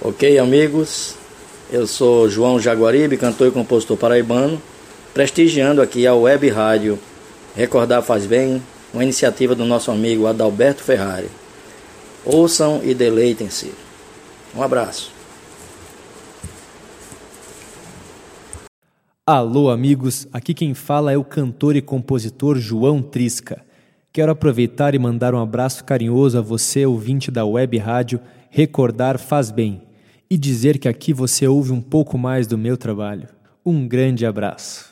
Ok, amigos, eu sou João Jaguaribe, cantor e compositor paraibano, prestigiando aqui a web rádio Recordar Faz Bem, uma iniciativa do nosso amigo Adalberto Ferrari. Ouçam e deleitem-se. Um abraço. Alô, amigos, aqui quem fala é o cantor e compositor João Trisca. Quero aproveitar e mandar um abraço carinhoso a você, ouvinte da web rádio Recordar Faz Bem, e dizer que aqui você ouve um pouco mais do meu trabalho. Um grande abraço.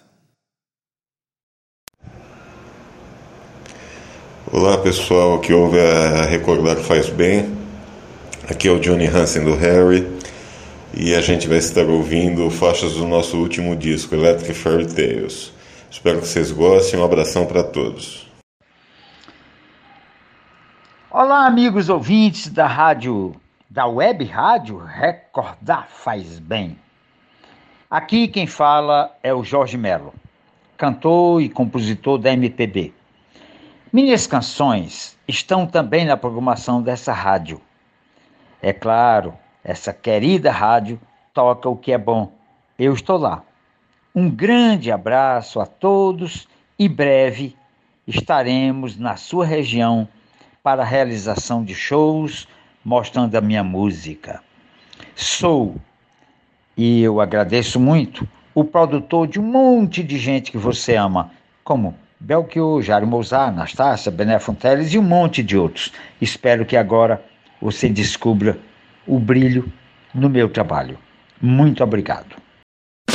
Olá pessoal, aqui ouve a Recordar Faz Bem. Aqui é o Johnny Hansen do Harry e a gente vai estar ouvindo faixas do nosso último disco, Electric Fairy Tales. Espero que vocês gostem, um abração para todos. Olá, amigos ouvintes da web rádio Recordar Faz Bem. Aqui quem fala é o Jorge Melo, cantor e compositor da MPB. Minhas canções estão também na programação dessa rádio. É claro, essa querida rádio toca o que é bom. Eu estou lá. Um grande abraço a todos e breve estaremos na sua região para a realização de shows mostrando a minha música. Sou, e eu agradeço muito, o produtor de um monte de gente que você ama, como Belchior, Jário Mozart, Anastácia, Bené Fonteles e um monte de outros. Espero que agora você descubra o brilho no meu trabalho. Muito obrigado.